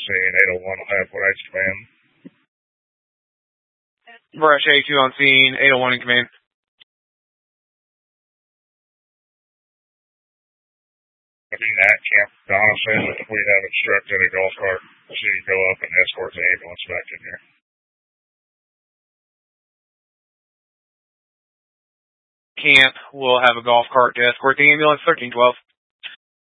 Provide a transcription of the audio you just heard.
scene. 801 will have what H command. Brush A2 on scene. 801 in command. At Camp Donaldson, we have instructed a golf cart to go up and escort the ambulance back in here. Camp will have a golf cart to escort the ambulance. 1312.